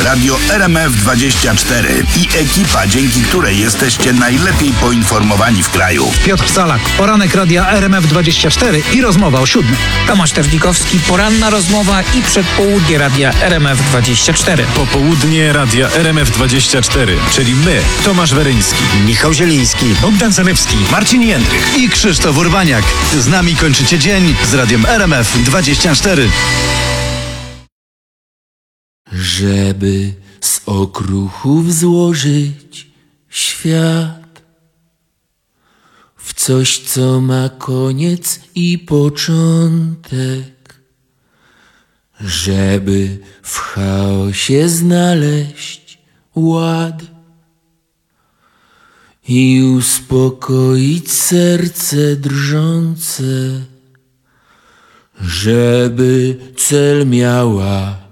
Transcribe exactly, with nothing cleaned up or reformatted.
Radio R M F dwadzieścia cztery i ekipa, dzięki której jesteście najlepiej poinformowani w kraju. Piotr Salak, poranek Radia R M F dwadzieścia cztery i rozmowa o siódmej. Tomasz Terdzikowski, poranna rozmowa i przedpołudnie Radia R M F dwadzieścia cztery. Popołudnie Radia R M F dwadzieścia cztery, czyli my, Tomasz Weryński, Michał Zieliński, Bogdan Zalewski, Marcin Jędrych i Krzysztof Urbaniak. Z nami kończycie dzień z Radiem R M F dwadzieścia cztery. Żeby z okruchów złożyć świat w coś, co ma koniec i początek, żeby w chaosie znaleźć ład i uspokoić serce drżące, żeby cel miała